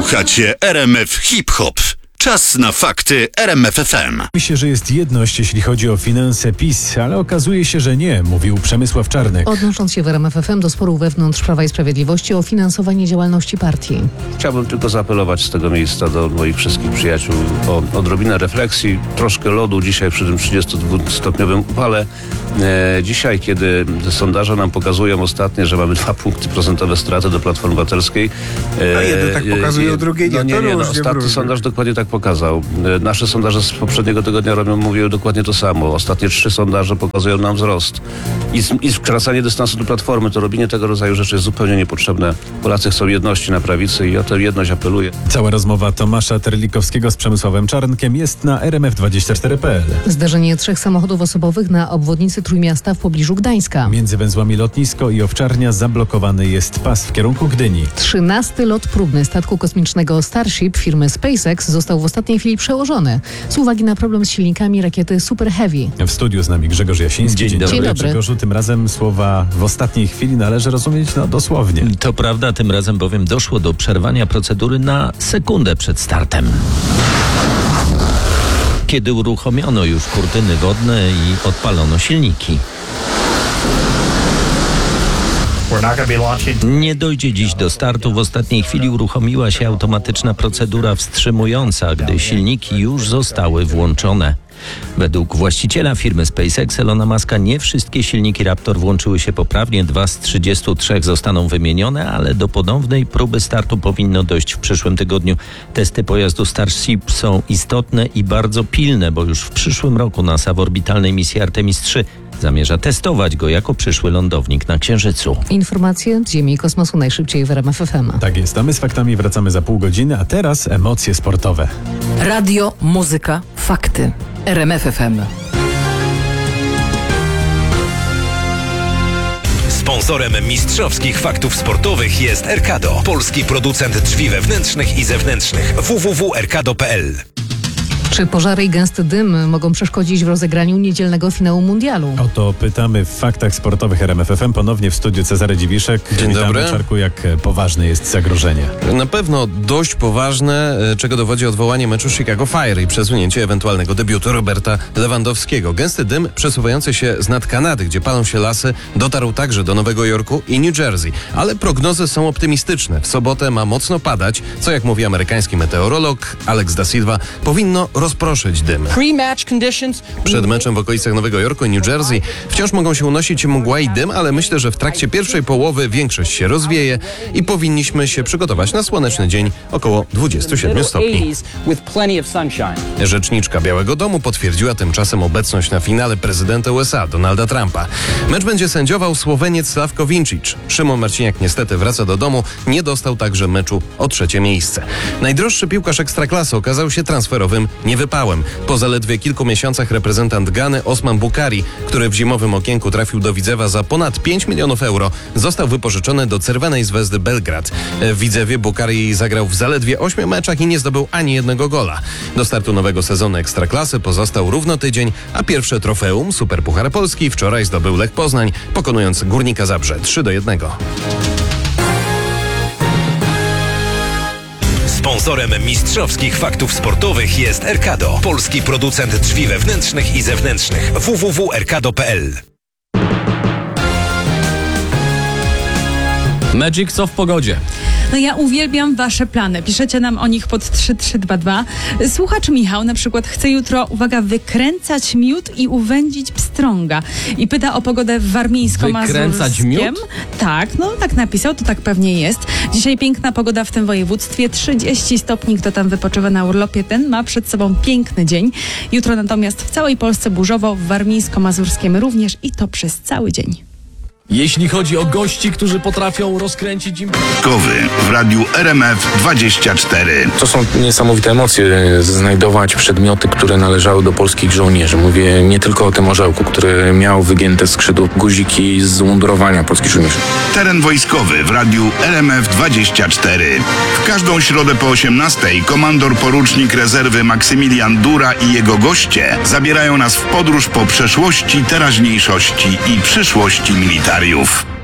Słuchacie RMF Hip Hop. Czas na fakty RMF FM. Myślę, że jest jedność, jeśli chodzi o finanse PiS, ale okazuje się, że nie, mówił Przemysław Czarnek. Odnosząc się w RMF FM do sporu wewnątrz Prawa i Sprawiedliwości o finansowanie działalności partii. Chciałbym tylko zaapelować z tego miejsca do moich wszystkich przyjaciół o odrobinę refleksji, troszkę lodu dzisiaj przy tym 32-stopniowym upale. Dzisiaj, kiedy sondaże nam pokazują ostatnie, że mamy 2 punkty procentowe straty do Platformy Obywatelskiej. A jeden tak pokazują, drugie nie. Ostatni sondaż dokładnie tak pokazał. Nasze sondaże z poprzedniego tygodnia mówiły dokładnie to samo. Ostatnie 3 sondaże pokazują nam wzrost. I skracanie dystansu do Platformy, to robienie tego rodzaju rzeczy jest zupełnie niepotrzebne. Polacy chcą jedności na prawicy i o tę jedność apeluję. Cała rozmowa Tomasza Terlikowskiego z Przemysławem Czarnkiem jest na rmf24.pl. Zdarzenie 3 samochodów osobowych na obwodnicy Trójmiasta w pobliżu Gdańska. Między węzłami Lotnisko i Owczarnia zablokowany jest pas w kierunku Gdyni. 13. lot próbny statku kosmicznego Starship firmy SpaceX został w ostatniej chwili przełożony z uwagi na problem z silnikami rakiety Super Heavy. W studiu z nami Grzegorz Jasiński. Dzień dobry. Grzegorzu, tym razem słowa w ostatniej chwili należy rozumieć dosłownie. To prawda, tym razem bowiem doszło do przerwania procedury na sekundę przed startem. Kiedy uruchomiono już kurtyny wodne i odpalono silniki. Nie dojdzie dziś do startu. W ostatniej chwili uruchomiła się automatyczna procedura wstrzymująca, gdy silniki już zostały włączone. Według właściciela firmy SpaceX Elona Muska nie wszystkie silniki Raptor włączyły się poprawnie. 2 z 33 zostaną wymienione, ale do ponownej próby startu powinno dojść w przyszłym tygodniu. Testy pojazdu Starship są istotne i bardzo pilne, bo już w przyszłym roku NASA w orbitalnej misji Artemis III zamierza testować go jako przyszły lądownik na Księżycu. Informacje z Ziemi i kosmosu najszybciej w RMF FM. Tak jest, a my z faktami wracamy za pół godziny, a teraz emocje sportowe. Radio, muzyka, fakty. RMF FM. Sponsorem mistrzowskich faktów sportowych jest Erkado, polski producent drzwi wewnętrznych i zewnętrznych. www.erkado.pl. Czy pożary i gęsty dym mogą przeszkodzić w rozegraniu niedzielnego finału mundialu? O to pytamy w faktach sportowych RMF FM. Ponownie w studiu Cezary Dziwiszek. Dzień dobry. Czarku, jak poważne jest zagrożenie? Na pewno dość poważne, czego dowodzi odwołanie meczu Chicago Fire i przesunięcie ewentualnego debiutu Roberta Lewandowskiego. Gęsty dym przesuwający się z nad Kanady, gdzie palą się lasy, dotarł także do Nowego Jorku i New Jersey. Ale prognozy są optymistyczne. W sobotę ma mocno padać, co jak mówi amerykański meteorolog Alex da Silva, powinno rozproszyć dym. Przed meczem w okolicach Nowego Jorku i New Jersey wciąż mogą się unosić mgła i dym, ale myślę, że w trakcie pierwszej połowy większość się rozwieje i powinniśmy się przygotować na słoneczny dzień około 27 stopni. Rzeczniczka Białego Domu potwierdziła tymczasem obecność na finale prezydenta USA Donalda Trumpa. Mecz będzie sędziował Słoweniec Sławko Vincic. Szymon Marciniak niestety wraca do domu, nie dostał także meczu o 3. miejsce. Najdroższy piłkarz ekstraklasy okazał się transferowym niewypałem. Po zaledwie kilku miesiącach reprezentant Gany Osman Bukari, który w zimowym okienku trafił do Widzewa za ponad 5 milionów euro, został wypożyczony do Cervenej Zvezdy Belgrad. W Widzewie Bukari zagrał w zaledwie 8 meczach i nie zdobył ani jednego gola. Do startu nowego sezonu ekstraklasy pozostał równo tydzień, a pierwsze trofeum Superpuchar Polski wczoraj zdobył Lech Poznań, pokonując Górnika Zabrze 3-1. Sponsorem mistrzowskich faktów sportowych jest Erkado, polski producent drzwi wewnętrznych i zewnętrznych. www.erkado.pl. Magic, co w pogodzie? No ja uwielbiam wasze plany. Piszecie nam o nich pod 3322. Słuchacz Michał na przykład chce jutro, uwaga, wykręcać miód i uwędzić pstrąga. I pyta o pogodę w Warmińsko-Mazurskiem. Wykręcać miód? Tak, no tak napisał, to tak pewnie jest. Dzisiaj piękna pogoda w tym województwie. 30 stopni, kto tam wypoczywa na urlopie, ten ma przed sobą piękny dzień. Jutro natomiast w całej Polsce burzowo, w Warmińsko-Mazurskim również i to przez cały dzień. Jeśli chodzi o gości, którzy potrafią rozkręcić im... W radiu RMF 24. To są niesamowite emocje, znajdować przedmioty, które należały do polskich żołnierzy. Mówię nie tylko o tym orzełku, który miał wygięte skrzydło, guziki z mundurowania polskich żołnierzy. Teren wojskowy w radiu RMF 24. W każdą środę po 18:00 komandor porucznik rezerwy Maksymilian Dura i jego goście zabierają nas w podróż po przeszłości, teraźniejszości i przyszłości militariów.